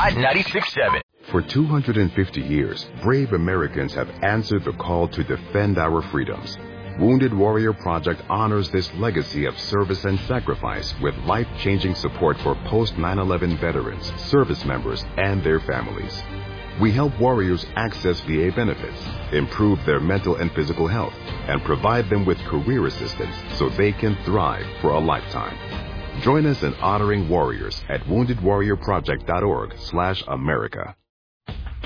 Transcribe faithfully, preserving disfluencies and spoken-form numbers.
Hot ninety-six point seven. For two hundred fifty years, brave Americans have answered the call to defend our freedoms. Wounded Warrior Project honors this legacy of service and sacrifice with life-changing support for post nine eleven veterans, service members, and their families. We help warriors access V A benefits, improve their mental and physical health, and provide them with career assistance so they can thrive for a lifetime. Join us in honoring warriors at wounded warrior project dot org slash America.